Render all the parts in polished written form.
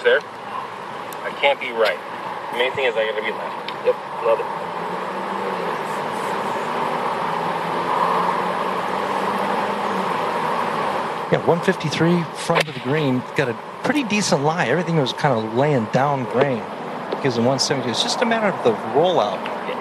approach there. I can't be right. The main thing is I got to be left. Yep, love it. Yeah, 153 front of the green. Got a pretty decent lie. Everything was kind of laying down grain. Gives him 172. It's just a matter of the rollout.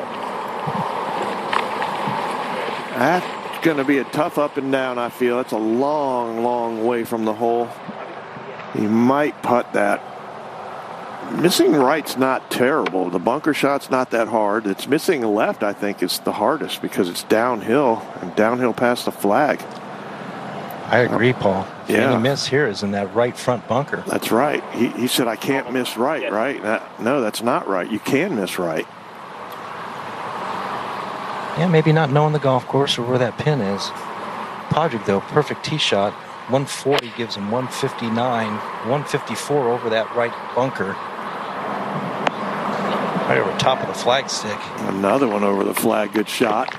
That's going to be a tough up and down, I feel. It's a long, long way from the hole. He might putt that. Missing right's not terrible. The bunker shot's not that hard. It's missing left, I think, is the hardest because it's downhill and downhill past the flag. I agree, Paul. The Yeah. only miss here is in that right front bunker. That's right. He said, I can't miss right, right? No, that's not right. You can miss right. Yeah, maybe not knowing the golf course or where that pin is. Podrick, though, perfect tee shot. 140 gives him 159. 154 over that right bunker. Right over top of the flag stick. Another one over the flag. Good shot.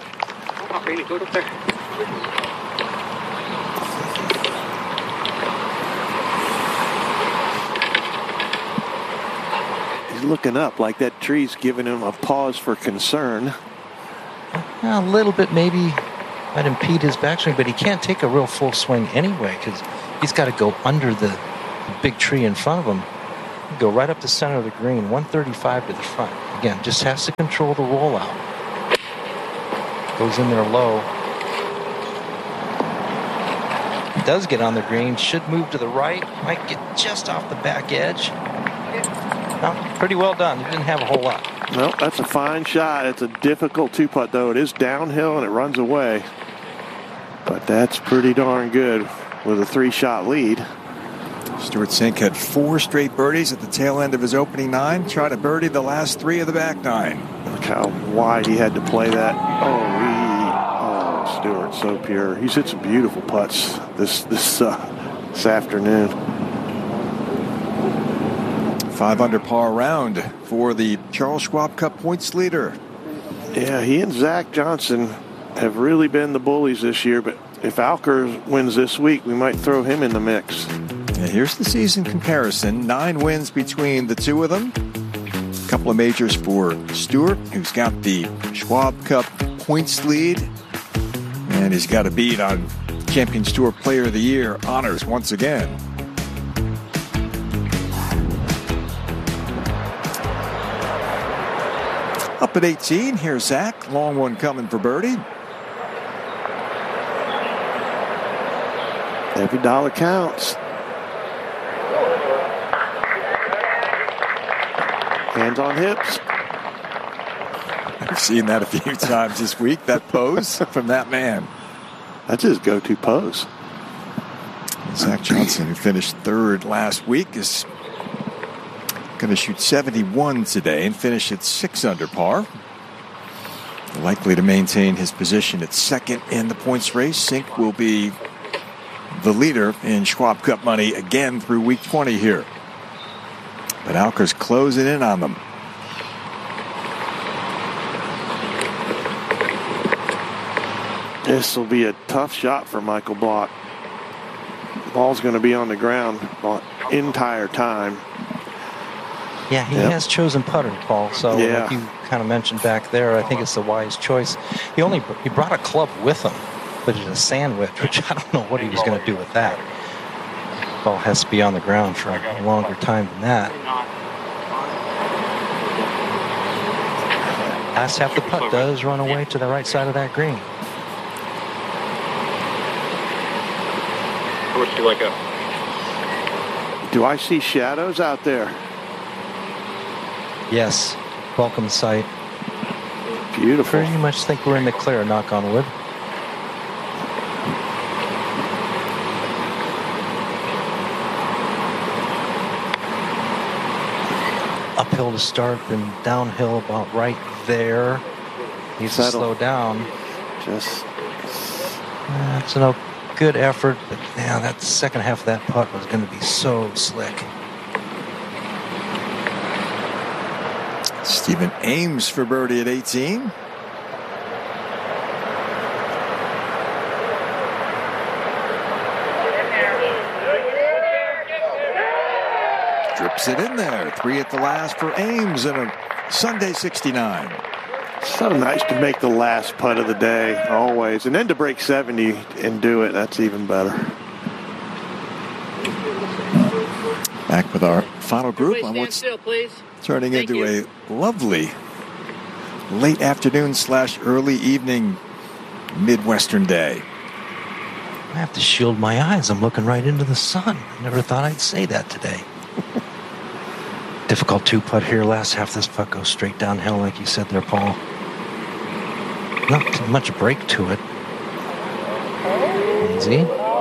He's looking up like that tree's giving him a pause for concern. A little bit maybe might impede his backswing, but he can't take a real full swing anyway because he's got to go under the big tree in front of him. Go right up the center of the green, 135 to the front. Again, just has to control the rollout. Goes in there low. Does get on the green, should move to the right, might get just off the back edge. No, pretty well done. He didn't have a whole lot. Well, that's a fine shot. It's a difficult two-putt, though. It is downhill and it runs away. But that's pretty darn good with a 3-shot lead. Stewart Cink had 4 straight birdies at the tail end of his opening 9. Tried to birdie the last 3 of the back 9. Look how wide he had to play that. Oh, Stewart, so pure. He's hit some beautiful putts this afternoon. 5 under par round for the Charles Schwab Cup points leader. Yeah, he and Zach Johnson have really been the bullies this year, but if Alker wins this week, we might throw him in the mix. And here's the season comparison. 9 wins between the two of them. A couple of majors for Stewart, who's got the Schwab Cup points lead. And he's got a beat on Champions Tour Player of the Year honors once again. Up at 18, here's Zach. Long one coming for birdie. Every dollar counts. Hands on hips. I've seen that a few times this week, that pose from that man. That's his go-to pose. Zach Johnson, who finished 3rd last week, is going to shoot 71 today and finish at 6 under par. Likely to maintain his position at 2nd in the points race. Cink will be the leader in Schwab Cup money again through week 20 here. But Alker's closing in on them. This will be a tough shot for Michael Block. The ball's going to be on the ground the entire time. Yeah, he has chosen putter, Paul. So like you kind of mentioned back there, I think it's the wise choice. He brought a club with him, but it's a sandwich, which I don't know what he was going to do with that. Ball has to be on the ground for a longer time than that. Last half the putt does run away to the right side of that green. How much do you like up? Do I see shadows out there? Yes, welcome sight. Beautiful. Pretty much think we're in the clear, knock on wood. Uphill to start, then downhill about right there. Needs to slow down. That's a good effort, but yeah, that second half of that putt was going to be so slick. Stephen Ames for birdie at 18. drips it in there. 3 at the last for Ames and a Sunday 69. So nice to make the last putt of the day, always. And then to break 70 and do it, that's even better. Back with our final group on what's turning Thank into you. a lovely late afternoon / early evening Midwestern day. I have to shield my eyes. I'm looking right into the sun. I never thought I'd say that today. Difficult 2-putt here. Last half this putt goes straight downhill, like you said there, Paul. Not too much break to it. Easy.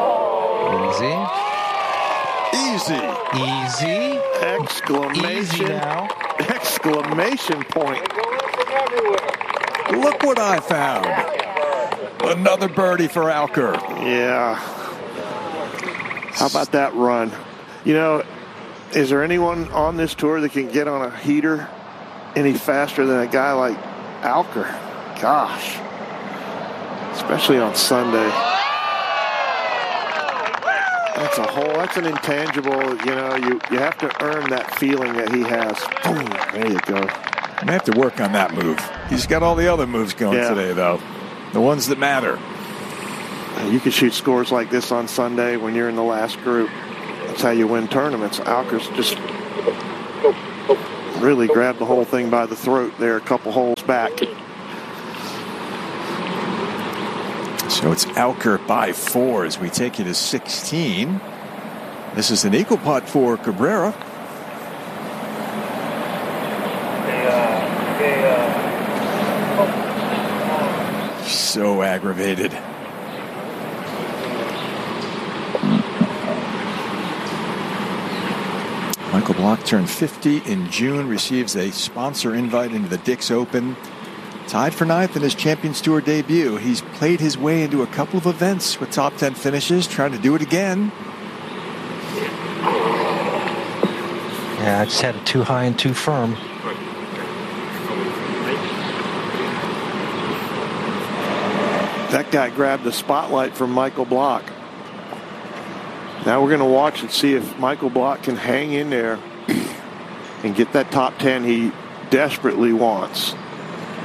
Exclamation. Easy now. Exclamation point. Look what I found. Another birdie for Alker. Yeah. How about that run? You know, is there anyone on this tour that can get on a heater any faster than a guy like Alker? Gosh. Especially on Sunday. That's an intangible, you know, you have to earn that feeling that he has. Boom, there you go. I have to work on that move. He's got all the other moves going today, though. The ones that matter. You can shoot scores like this on Sunday when you're in the last group. That's how you win tournaments. Alker's just really grabbed the whole thing by the throat there, a couple holes back. So it's Alker by 4 as we take you to 16. This is an equal putt for Cabrera. So aggravated. Michael Block turned 50 in June, receives a sponsor invite into the Dix Open. Tied for 9th in his Champions Tour debut. He's played his way into a couple of events with top 10 finishes, trying to do it again. Yeah, I just had it too high and too firm. That guy grabbed the spotlight from Michael Block. Now we're going to watch and see if Michael Block can hang in there and get that top 10 he desperately wants.